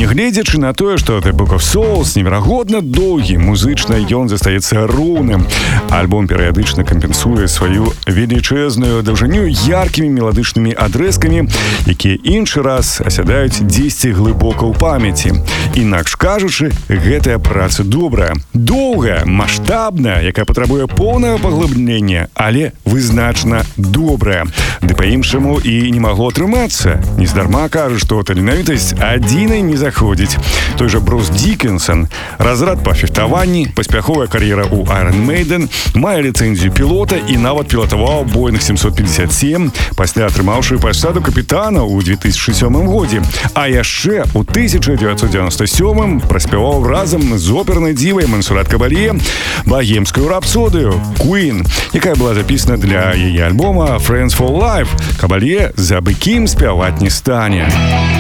Нягледзячы на тое, што The Book of Souls неверагодна доўгі, музычна ён застаецца роўным. Альбом перыядычна кампенсуе сваю велічэзную даўжыню яркімі меладычнымі адрэзкамі, якія іншы раз асядаюць дзесьці глыбока ў памяці. Інакш кажучы, гэтая праца добрая, доўгая, маштабная, якая патрабуе поўнага паглыблення, але вызначна добрая. Ды па-іншаму і не магло атрымацца. Нездарма кажа, што таленавітасць адзінай не заходзіць. Той жа Брус Дікенсон, разрад па фехтаванні, паспяховая кар'ера ў Iron Maiden, мае ліцэнзію пілота і нават пілатаваў Боинг 757, пасля атрымаўшы пасаду капітана ў 2007 годзе. А яшчэ ў 1997 праспяваў разам з опернай дзівай Монсеррат Кабалье богемскую рапсодыю Queen, якая была запісана для яе альбома Friends for Life. Кабалье за быкім спяваць не стане.